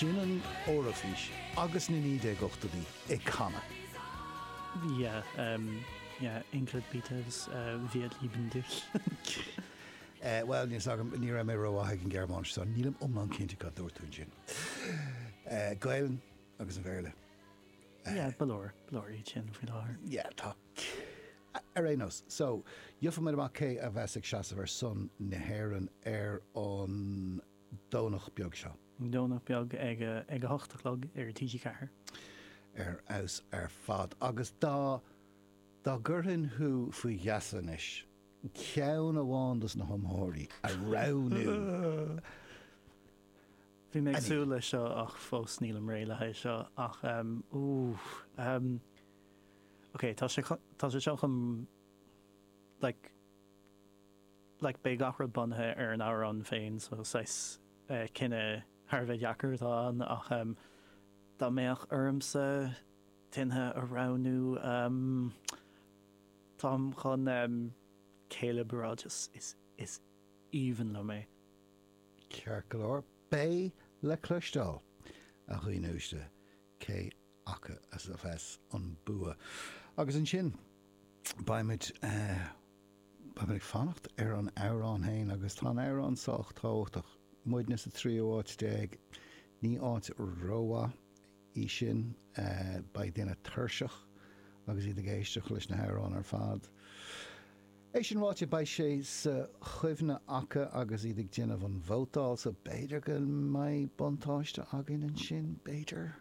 Sin an órafís agus na ní dé gochtaí ag chana. Ingrid Peters, Viet lieben dich. Well, ní ra mé roiáthe an Gearmáin san nílam omlan cinnte go dúirtún sin. Gailen agus an bhéirle. Balor í sin fao láthir. Tá. Arénos, so, diofa mar amach cé a bheitsigh seasa bhar son na hÉireann an dónach beag seo. Dónach beag ag a hochtachlog tíide cethir. Aus fad. Agus dá gurthain thu faoi gheasan is. Ceann amháin na thomthirí a raibhnú. Bhí méid súla seo ach fós níl am réilethe seo ach tá sé seo chum like bé gachra bunthe ar an árán féin so sais cinenne Harbheith Jacker tá ach dá méach ormsa tithe a ranú Tom chun Caleb Rogers is even le mé. Cearcolóir bé le cloistáil a chuoinúiste cé acha as a bheits an bua. Agus an sin baimid fannacht ar an árán hain agus tá árán socht táach muidna sa 3 áit déag ní áit roa í sin ba duine thuirseach agus iad a géisteach leis na árán ar fad. É sin bháte ba sé sa chuimhne acha agus iad ag déanamh an bhótáil sa béidir go mai buntáiste agin an sin béidir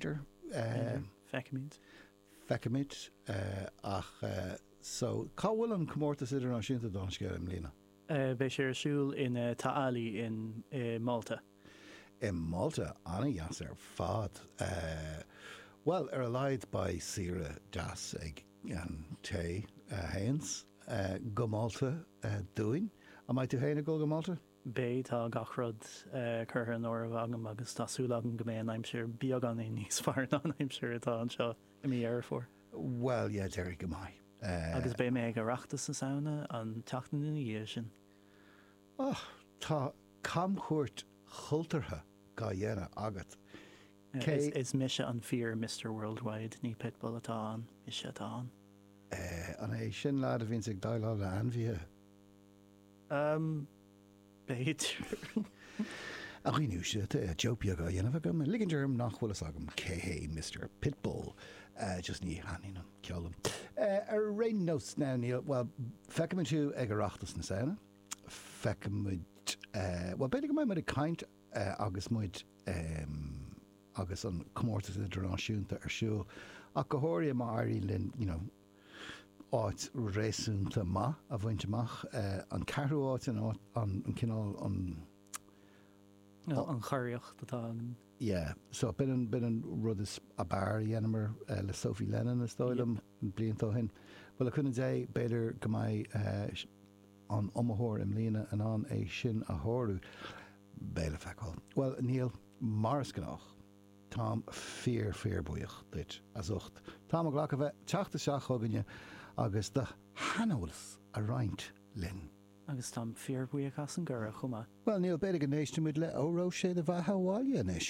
Fecamid ach so cáhfuil an commórtas idirnáisiúnta dánscéir im lína? Bé sé siúil in Táalaí in Malta. In Malta anna dheas ar fad. Well, ar a leid ba sire deas ag an té hains go Malta dúin. A mai tú héna go Malta? Bé tá gachrod chutha an óir bhagam agus tásúlagan go mé an aimsir beag an níos fear an aimsir atá an seo i mí ar for. Well, déir go mai. Agus bé mé ag reachtas sa saona an teachtain in dhé sin. Tá camchuirt chultartha ga dhéana agat. Is mise an fear Mr. Worldwide ní pitbull atá an, is sé atá an. An é sin lád a bhín ag dailá le anmhíthe? Béidir. A chuoinúiste Ethiopia ga dhéanamh agam ligindirm nachhfuil agam céhé Mr. Pitbull just ní haín an ceollam. Ar réon nós ná níl, well, feicimid tú ag reachtas na saona, feicimid well, beidir go mai mar a caint agus muid agus an commórtas idirnáisiúnta ar siúil ach go háirí má airí linn, áit réasúnta ma a bhaintteach an cearú áit an cinál an choiriocht atá. So bin an rud is a bar dhéanamar le Sophie Lennon is dóilm blionantá hin. Well, a chuna dé beidir go mai an omthóir im líana an é sin a thóirú béle feicáil. Well, Níl Mars gannach tám fear buíoch dit as ucht. Tám a ghlach a bheith teachta seach aganne agus de hanollas a roint linn. Agus tám fear buíoch as an gura chuma. Well, Níl beidir go néiste muid le óró sé de bheith háháile inis.